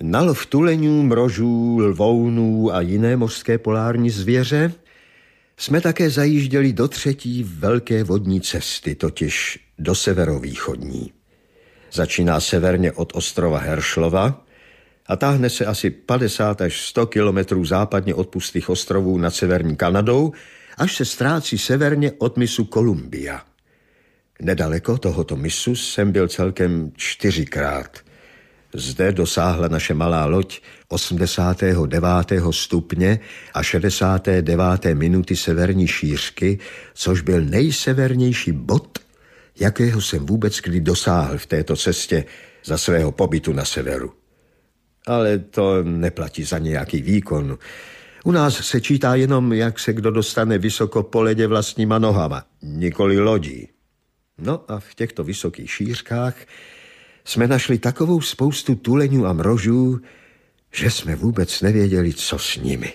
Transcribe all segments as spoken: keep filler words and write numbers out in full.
Na lov tuleňů, mrožů, lvounů a jiné mořské polární zvěře jsme také zajížděli do třetí velké vodní cesty, totiž do severovýchodní. Začíná severně od ostrova Heršlova a táhne se asi padesát až sto kilometrů západně od pustých ostrovů nad severní Kanadou, až se ztrácí severně od mysu Columbia. Nedaleko tohoto mysu jsem byl celkem čtyřikrát. Zde dosáhla naše malá loď osmdesátého devátého stupně a šedesáté deváté minuty severní šířky, což byl nejsevernější bod, jakého jsem vůbec kdy dosáhl v této cestě za svého pobytu na severu. Ale to neplatí za nějaký výkon. U nás se čítá jenom, jak se kdo dostane vysoko po ledě vlastníma nohama, nikoli lodí. No a v těchto vysokých šířkách jsme našli takovou spoustu tuleňů a mrožů, že jsme vůbec nevěděli, co s nimi.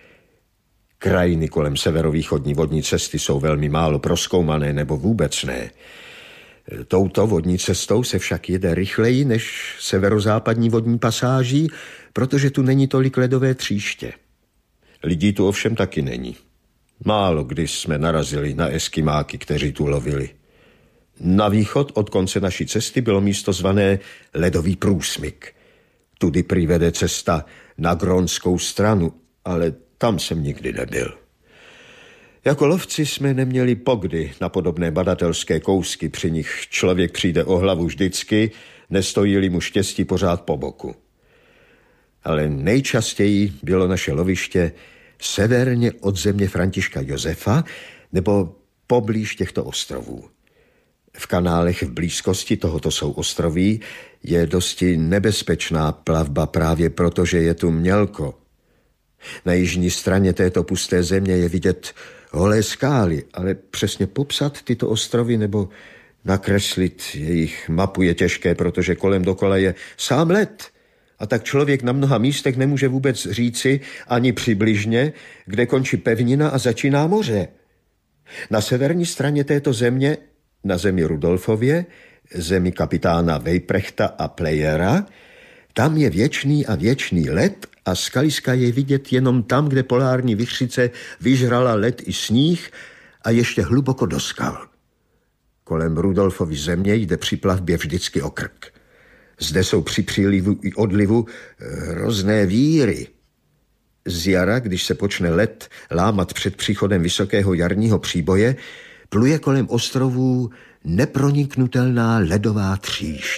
Krajiny kolem severovýchodní vodní cesty jsou velmi málo prozkoumané nebo vůbec ne. Touto vodní cestou se však jede rychleji než severozápadní vodní pasáží, protože tu není tolik ledové tříště. Lidí tu ovšem taky není. Málo kdy jsme narazili na eskimáky, kteří tu lovili. Na východ od konce naší cesty bylo místo zvané Ledový průsmyk. Tudy prý vede cesta na grónskou stranu, ale tam jsem nikdy nebyl. Jako lovci jsme neměli pokdy na podobné badatelské kousky, při nich člověk přijde o hlavu vždycky, nestojí-li mu štěstí pořád po boku. Ale nejčastěji bylo naše loviště severně od země Františka Josefa nebo poblíž těchto ostrovů. V kanálech v blízkosti tohoto souostroví je dosti nebezpečná plavba právě proto, že je tu mělko. Na jižní straně této pusté země je vidět holé skály, ale přesně popsat tyto ostrovy nebo nakreslit jejich mapu je těžké, protože kolem dokola je sám led. A tak člověk na mnoha místech nemůže vůbec říci ani přibližně, kde končí pevnina a začíná moře. Na severní straně této země, na zemi Rudolfově, zemi kapitána Vejprechta a Plejera, tam je věčný a věčný led a skaliska je vidět jenom tam, kde polární vichřice vyžrala led i sníh a ještě hluboko do skal. Kolem Rudolfovy země jde při plavbě vždycky o krk. Zde jsou při přílivu i odlivu hrozné víry. Z jara, když se počne led lámat před příchodem vysokého jarního příboje, pluje kolem ostrovů neproniknutelná ledová tříšť.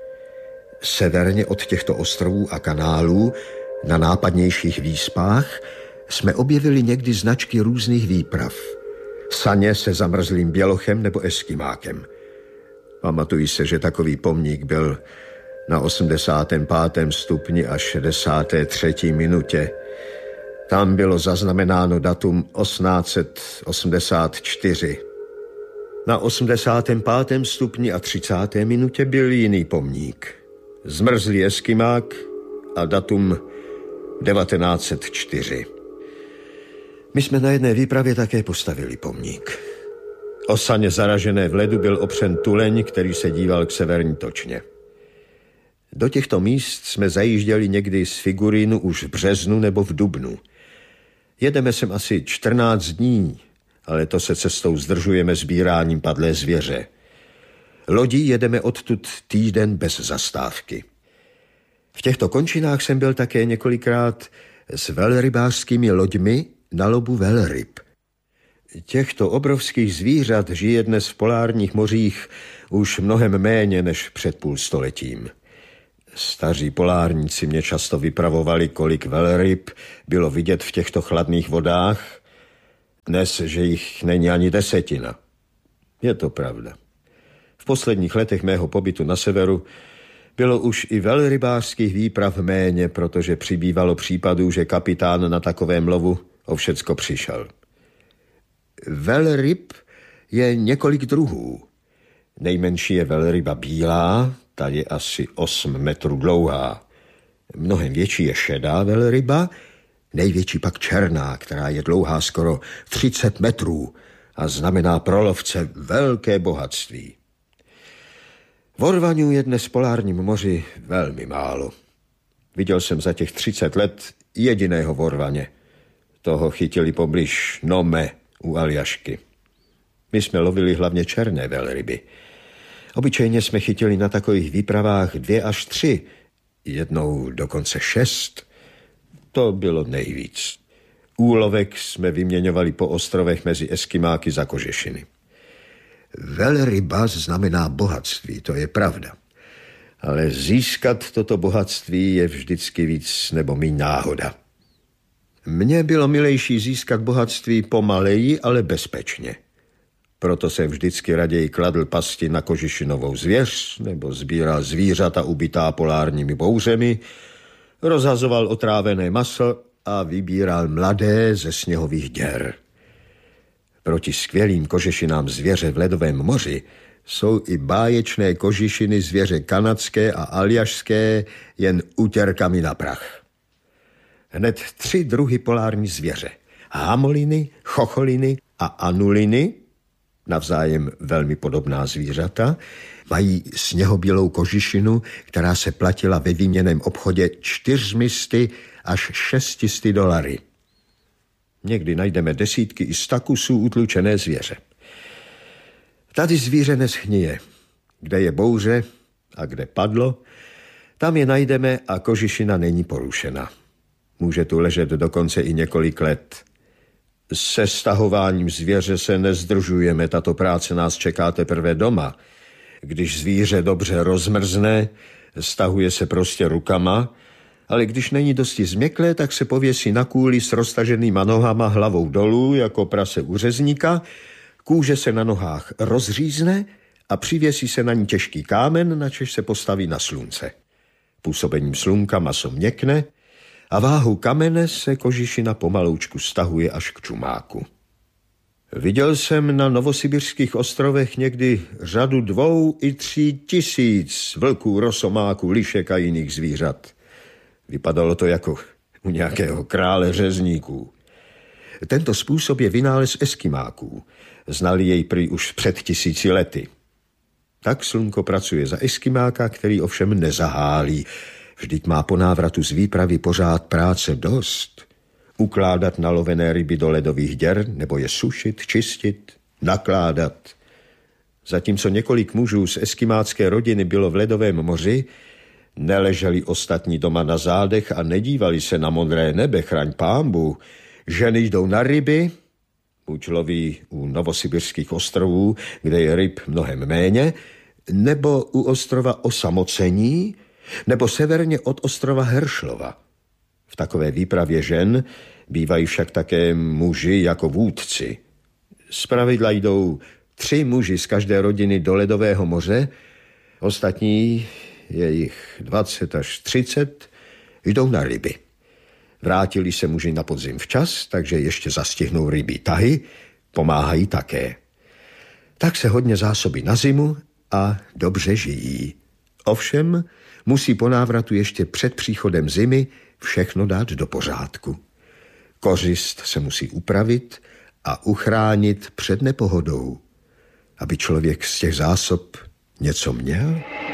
Severně od těchto ostrovů a kanálů, na nápadnějších výspách, jsme objevili někdy značky různých výprav. Saně se zamrzlým bělochem nebo eskimákem. Pamatuji se, že takový pomník byl na osmdesátém pátém stupni a šedesáté třetí minutě. Tam bylo zaznamenáno datum osmnáct osmdesát čtyři. Na osmdesátém pátém stupni a třicáté minutě byl jiný pomník. Zmrzlý eskimák a datum devatenáct set čtyři. My jsme na jedné výpravě také postavili pomník. O saně zaražené v ledu byl opřen tuleň, který se díval k severní točně. Do těchto míst jsme zajížděli někdy z Figurínu už v březnu nebo v dubnu. Jedeme sem asi čtrnáct dní, ale to se cestou zdržujeme sbíráním padlé zvěře. Lodí jedeme odtud týden bez zastávky. V těchto končinách jsem byl také několikrát s velrybářskými loďmi na lovu velryb. Těchto obrovských zvířat žije dnes v polárních mořích už mnohem méně než před půl stoletím. Staří polárníci mě často vypravovali, kolik velryb bylo vidět v těchto chladných vodách. Dnes, že jich není ani desetina. Je to pravda. V posledních letech mého pobytu na severu bylo už i velrybářských výprav méně, protože přibývalo případů, že kapitán na takovém lovu o všecko přišel. Velryb je několik druhů. Nejmenší je velryba bílá, ta je asi osm metrů dlouhá. Mnohem větší je šedá velryba, největší pak černá, která je dlouhá skoro třicet metrů a znamená pro lovce velké bohatství. Vorvaňů je dnes v polárním moři velmi málo. Viděl jsem za těch třicet let jediného vorvaně. Toho chytili poblíž Nome u Aljašky. My jsme lovili hlavně černé velryby. Obyčejně jsme chytili na takových výpravách dvě až tři, jednou dokonce šest. To bylo nejvíc. Úlovek jsme vyměňovali po ostrovech mezi Eskimáky za kožešiny. Velryba znamená bohatství, to je pravda. Ale získat toto bohatství je vždycky víc nebo míň náhoda. Mně bylo milejší získat bohatství pomaleji, ale bezpečně. Proto jsem vždycky raději kladl pasti na kožešinovou zvěř nebo sbíral zvířata ubitá polárními bouřemi, rozhazoval otrávené maso a vybíral mladé ze sněhových děr. Proti skvělým kožešinám zvěře v ledovém moři jsou i báječné kožešiny zvěře kanadské a aljašské jen utěrkami na prach. Hned tři druhy polární zvěře. Hamoliny, chocholiny a anuliny, navzájem velmi podobná zvířata, mají sněhobílou kožišinu, která se platila ve výměnném obchodě čtyřmisty až šestisty dolary. Někdy najdeme desítky i sta kusů utlučené zvěře. Tady zvíře neschníje. Kde je bouře a kde padlo, tam je najdeme a kožišina není porušena. Může tu ležet dokonce i několik let. Se stahováním zvěře se nezdržujeme, tato práce nás čeká teprve doma. Když zvíře dobře rozmrzne, stahuje se prostě rukama, ale když není dosti změklé, tak se pověsí na kůli s roztaženýma nohama hlavou dolů, jako prase u řezníka, kůže se na nohách rozřízne a přivěsí se na ní těžký kámen, načež se postaví na slunce. Působením slunka maso měkne a váhou kamene se kožišina pomaloučku stahuje až k čumáku. Viděl jsem na novosibirských ostrovech někdy řadu dvou i tří tisíc vlků, rosomáků, lišek a jiných zvířat. Vypadalo to jako u nějakého krále řezníků. Tento způsob je vynález Eskimáků. Znali jej prý už před tisíci lety. Tak slunko pracuje za Eskimáka, který ovšem nezahálí. Vždyť má po návratu z výpravy pořád práce dost. Ukládat nalovené ryby do ledových děr, nebo je sušit, čistit, nakládat. Zatímco několik mužů z eskimácké rodiny bylo v ledovém moři, neleželi ostatní doma na zádech a nedívali se na modré nebe, chraň pánbu. Ženy jdou na ryby, buď loví u novosibirských ostrovů, kde je ryb mnohem méně, nebo u ostrova Osamocení, nebo severně od ostrova Heršlova. V takové výpravě žen bývají však také muži jako vůdci. Zpravidla jdou tři muži z každé rodiny do ledového moře, ostatní, je jich dvacet až třicet, jdou na ryby. Vrátili se muži na podzim včas, takže ještě zastihnou rybí tahy, pomáhají také. Tak se hodně zásobí na zimu a dobře žijí. Ovšem musí po návratu ještě před příchodem zimy všechno dát do pořádku. Kořist se musí upravit a uchránit před nepohodou, aby člověk z těch zásob něco měl.